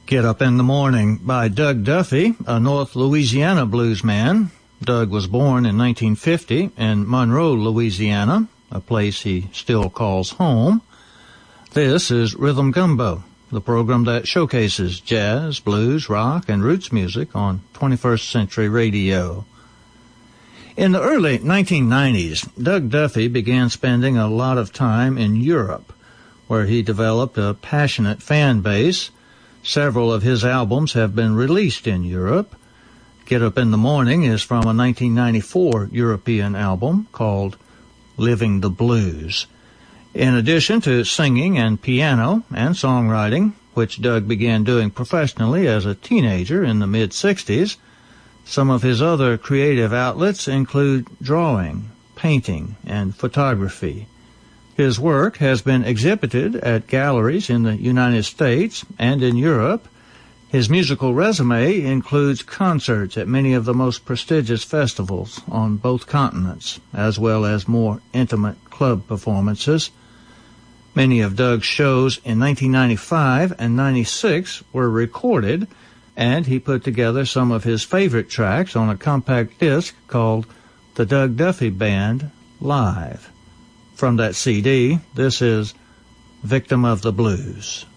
Get Up in the Morning by Doug Duffy, a North Louisiana blues man. Doug was born in 1950 in Monroe, Louisiana, a place he still calls home. This is Rhythm Gumbo, the program that showcases jazz, blues, rock, and roots music on 21st Century Radio. In the early 1990s, Doug Duffy began spending a lot of time in Europe, where he developed a passionate fan base. Several of his albums have been released in Europe. Get Up in the Morning is from a 1994 European album called Living the Blues. In addition to singing and piano and songwriting, which Doug began doing professionally as a teenager in the mid-60s, some of his other creative outlets include drawing, painting, and photography. His work has been exhibited at galleries in the United States and in Europe. His musical resume includes concerts at many of the most prestigious festivals on both continents, as well as more intimate club performances. Many of Doug's shows in 1995 and 96 were recorded, and he put together some of his favorite tracks on a compact disc called The Doug Duffy Band Live. From that CD, this is Victim of the Blues.